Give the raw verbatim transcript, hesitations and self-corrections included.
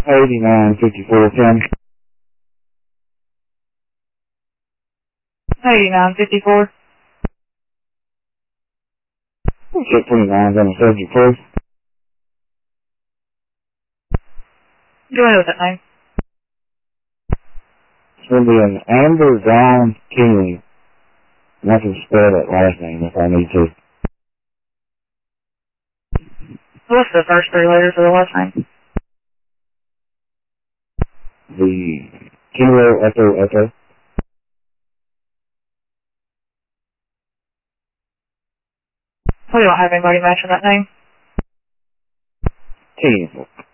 eighty-nine fifty-four, Tim. eighty-nine fifty-four. Check twenty-nine on the subject, please. Go ahead with that name. It's going to be an Amber Dawn King. And I can spell that last name if I need to. What's the first three letters of the last name? The Kilo Echo Echo. We don't have anybody matching that name. Ten.